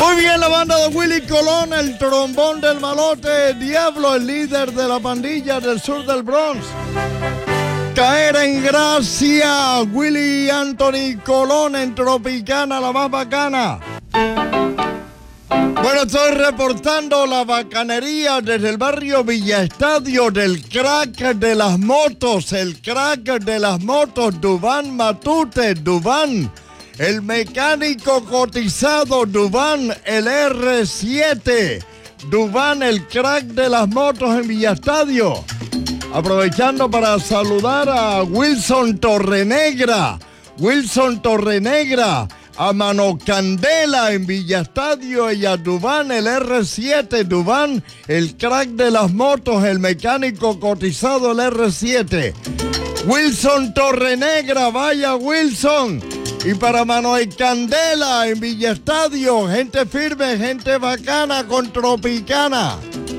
Muy bien, la banda de Willy Colón, el trombón del malote, Diablo, el líder de la pandilla del sur del Bronx. Caer en gracia, Willy Anthony Colón en Tropicana, la más bacana. Bueno, estoy reportando la bacanería desde el barrio Villa Estadio del crack de las motos, el crack de las motos, Duván Matute, Duván. El mecánico cotizado, Duván, el R7. Duván, el crack de las motos en Villa Estadio. Aprovechando para saludar a Wilson Torrenegra. Wilson Torrenegra, a Mano Candela en Villa Estadio y a Duván, el R7. Duván, el crack de las motos, el mecánico cotizado, el R7. Wilson Torrenegra, vaya Wilson. Y para Manuel Candela en Villa Estadio, gente firme, gente bacana con Tropicana.